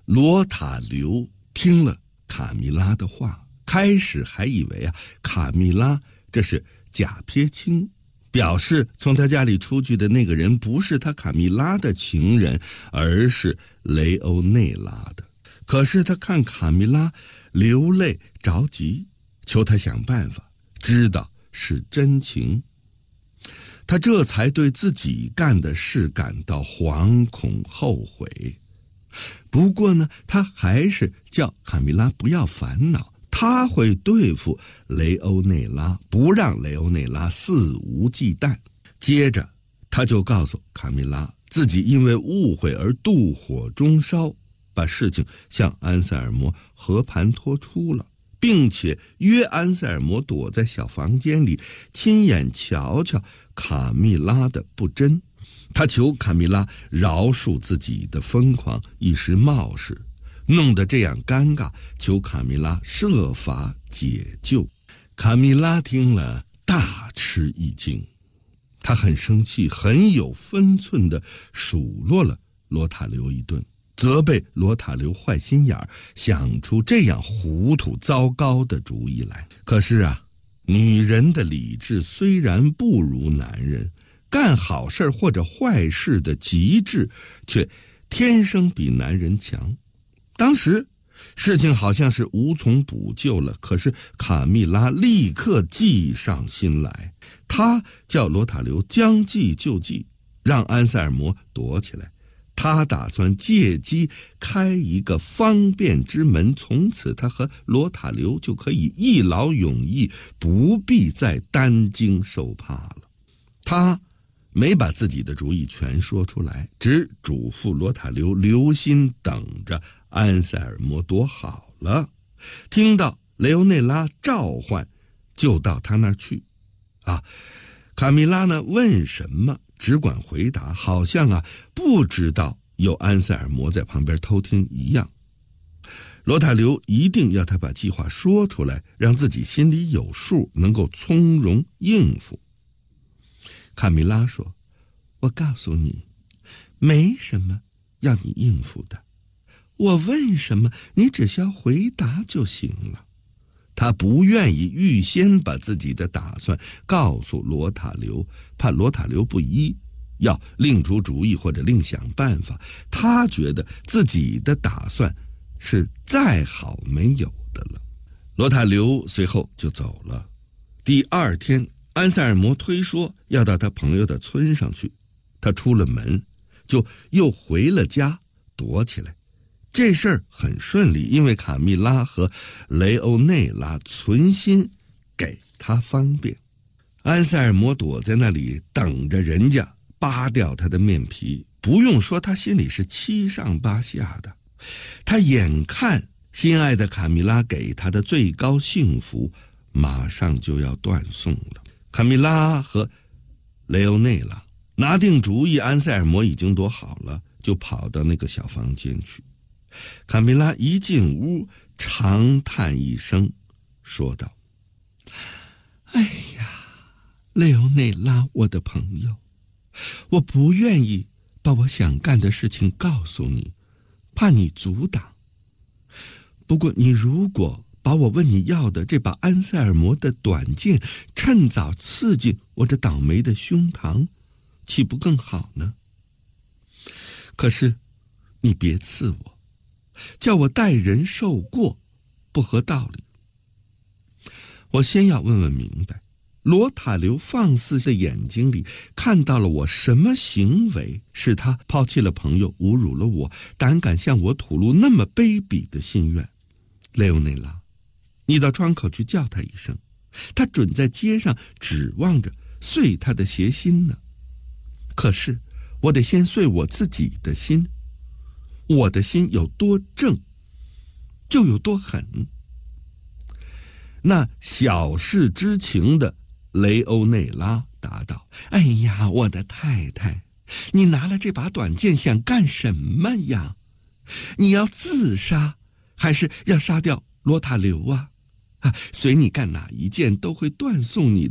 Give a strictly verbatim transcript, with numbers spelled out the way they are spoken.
罗塔留听了卡蜜拉的话，开始还以为啊，卡蜜拉这是假撇清，表示从他家里出去的那个人不是他卡蜜拉的情人，而是雷欧内拉的。可是他看卡蜜拉流泪着急，求他想办法，知道是真情，他这才对自己干的事感到惶恐后悔。不过呢，他还是叫卡蜜拉不要烦恼，他会对付雷欧内拉，不让雷欧内拉肆无忌惮。接着他就告诉卡蜜拉，自己因为误会而妒火中烧，把事情向安塞尔摩和盘托出了，并且约安塞尔摩躲在小房间里，亲眼瞧瞧卡蜜拉的不真。他求卡蜜拉饶恕自己的疯狂，一时冒失，弄得这样尴尬，求卡蜜拉设法解救。卡蜜拉听了大吃一惊，他很生气，很有分寸地数落了罗塔留一顿，责备罗塔留坏心眼儿，想出这样糊涂糟糕的主意来。可是啊，女人的理智虽然不如男人，干好事或者坏事的极致却天生比男人强。当时事情好像是无从补救了，可是卡蜜拉立刻计上心来，他叫罗塔留将计就计，让安塞尔摩躲起来。他打算借机开一个方便之门，从此他和罗塔留就可以一劳永逸，不必再担惊受怕了。他没把自己的主意全说出来，只嘱咐罗塔留留心等着安塞尔摩躲好了，听到雷欧内拉召唤就到他那儿去。啊，卡蜜拉呢问什么只管回答，好像啊不知道有安塞尔摩在旁边偷听一样。罗塔留一定要他把计划说出来，让自己心里有数，能够从容应付。卡蜜拉说，我告诉你，没什么要你应付的，我问什么你只需要回答就行了。他不愿意预先把自己的打算告诉罗塔留，怕罗塔留不依，要另出主意或者另想办法。他觉得自己的打算是再好没有的了。罗塔留随后就走了。第二天，安塞尔摩推说要到他朋友的村上去，他出了门就又回了家躲起来。这事儿很顺利，因为卡蜜拉和雷欧内拉存心给他方便。安塞尔摩躲在那里等着人家扒掉他的面皮，不用说他心里是七上八下的。他眼看心爱的卡蜜拉给他的最高幸福马上就要断送了。卡蜜拉和雷欧内拉拿定主意，安塞尔摩已经躲好了，就跑到那个小房间去。卡蜜拉一进屋，长叹一声，说道，哎呀，雷欧内拉，我的朋友，我不愿意把我想干的事情告诉你，怕你阻挡。不过你如果把我问你要的这把安塞尔摩的短剑趁早刺进我这倒霉的胸膛，岂不更好呢？可是你别刺我，叫我待人受过，不合道理。我先要问问明白，罗塔留放肆的眼睛里看到了我什么行为，使他抛弃了朋友，侮辱了我，胆敢向我吐露那么卑鄙的心愿？雷欧内拉，你到窗口去叫他一声，他准在街上指望着碎他的邪心呢。可是我得先碎我自己的心，我的心有多正，就有多狠。那小事之情的雷欧内拉答道，哎呀，我的太太，你拿了这把短剑想干什么呀？你要自杀，还是要杀掉罗塔留啊？啊，随你干哪一件都会断送你